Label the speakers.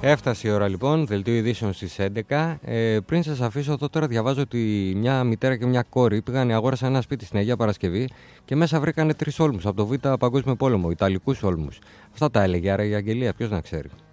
Speaker 1: Έφτασε η ώρα λοιπόν, δελτίο ειδήσεων στις 11. Πριν σας αφήσω, τώρα διαβάζω ότι μια μητέρα και μια κόρη πήγαν, αγόρασαν ένα σπίτι στην Αγία Παρασκευή και μέσα βρήκανε 3 όλμους από το Β' Παγκόσμιο Πόλεμο, Ιταλικούς όλμους. Αυτά τα έλεγε, άρα η Αγγελία, ποιος να ξέρει.